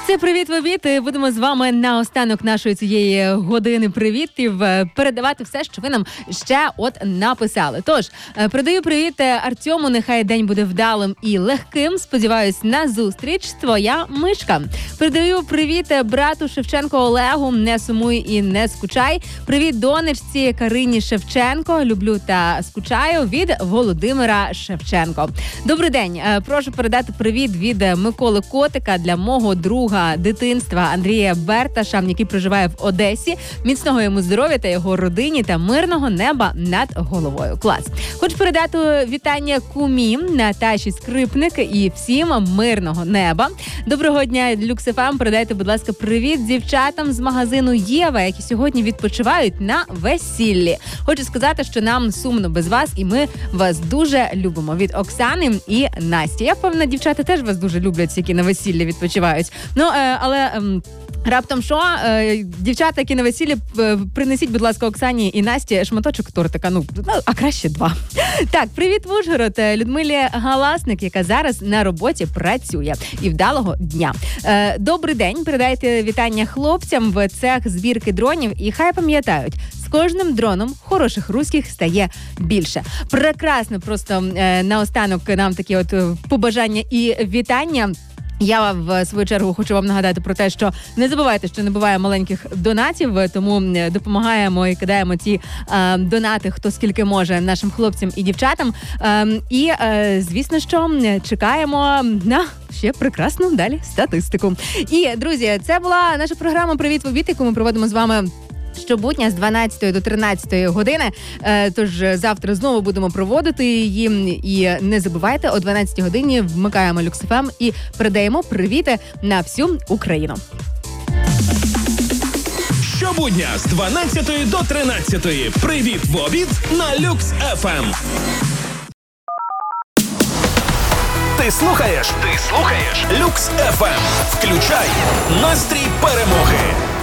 Це «Привіт в обід». Будемо з вами наостанок нашої цієї години привітів передавати все, що ви нам ще написали. Тож, передаю привіт Артему, нехай день буде вдалим і легким. Сподіваюсь на зустріч. Твоя мишка. Передаю привіт брату Шевченко Олегу, не сумуй і не скучай. Привіт донечці Карині Шевченко, люблю та скучаю, від Володимира Шевченко. Добрий день. Прошу передати привіт від Миколи Котика для мого друга дитинства Андрія Берташа, який проживає в Одесі. Міцного йому здоров'я та його родині та мирного неба над головою. Клас. Хочу передати вітання кумі Наташі Скрипник і всім мирного неба. Доброго дня, Люкс ФМ. Передайте, будь ласка, привіт дівчатам з магазину Єва, які сьогодні відпочивають на весіллі. Хочу сказати, що нам сумно без вас, і ми вас дуже любимо. Від Оксани і Насті. Я впевнена, дівчата теж вас дуже люблять, які на весіллі відпочивають. Але раптом що? Дівчата, які на весіллі, принесіть, будь ласка, Оксані і Насті шматочок тортика. А краще 2. Так, привіт, Ужгород. Людмилі Галасник, яка зараз на роботі працює. І вдалого дня. Добрий день. Передайте вітання хлопцям в цех збірки дронів. І хай пам'ятають, з кожним дроном хороших руських стає більше. Прекрасно просто наостанок нам такі побажання і вітання. Я, в свою чергу, хочу вам нагадати про те, що не забувайте, що не буває маленьких донатів, тому допомагаємо і кидаємо ці донати, хто скільки може, нашим хлопцям і дівчатам. І, звісно, що чекаємо на ще прекрасну далі статистику. І, друзі, це була наша програма «Привіт в обід», яку ми проводимо з вами щобутня з 12 до 13 години. Тож завтра знову будемо проводити її. І не забувайте, о 12 годині вмикаємо Люкс ФМ і передаємо привіти на всю Україну. Щобудня з 12 до 13. Привіт в обід на Люкс ФМ. Ти слухаєш Люкс ФМ. Включай настрій перемоги.